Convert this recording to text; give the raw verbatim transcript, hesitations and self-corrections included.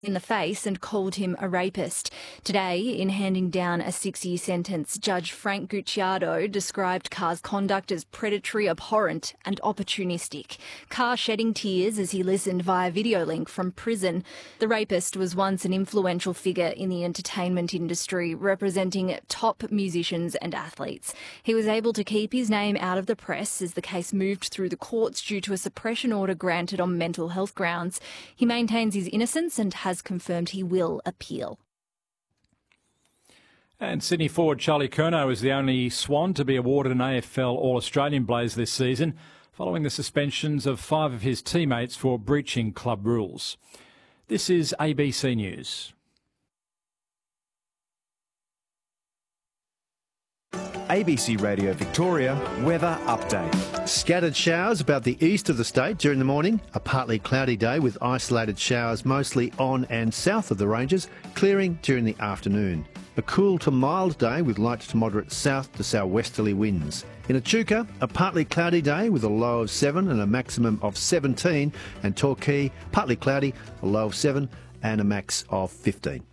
in the face and called him a rapist. Today, in handing down a six-year sentence, Judge Frank Gucciardo described Carr's conduct as predatory, abhorrent and opportunistic. Carr shedding tears as he listened via video link from prison. The rapist was once an influential figure in the entertainment industry, representing top musicians and athletes. He was able to keep his name out of the press as the case moved through the courts due to a suppression order granted on mental health grounds. He maintains his innocence and has has confirmed he will appeal. And Sydney forward Charlie Curnow is the only Swan to be awarded an A F L All-Australian Blaze this season, following the suspensions of five of his teammates for breaching club rules. This is A B C News. A B C Radio Victoria weather update. Scattered showers about the east of the state during the morning. A partly cloudy day with isolated showers mostly on and south of the ranges, clearing during the afternoon. A cool to mild day with light to moderate south to southwesterly winds. In Echuca, a partly cloudy day with a low of seven and a maximum of seventeen. And Torquay, partly cloudy, a low of seven and a max of fifteen.